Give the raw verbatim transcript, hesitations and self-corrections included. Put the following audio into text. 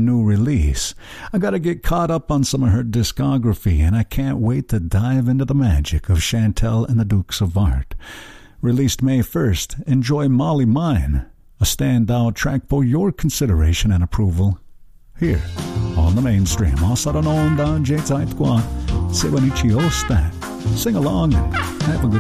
new release. I gotta get caught up on some of her discography, and I can't wait to dive into the magic of Chantel and the Dukes of Art. Released May first, enjoy Molly Mine, a standout track for your consideration and approval. Here, on the mainstream, Asaranon da J-Zeit Kwa, Sewanichi Osta. Sing along and have a good